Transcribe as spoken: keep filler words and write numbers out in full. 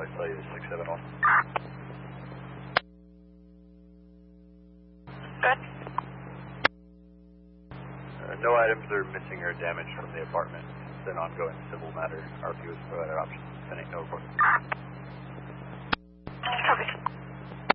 I tell you six seven one. Good. Uh, no items are missing or damaged from the apartment. It's an ongoing civil matter. R P O has provided options. Sending no report. Copy.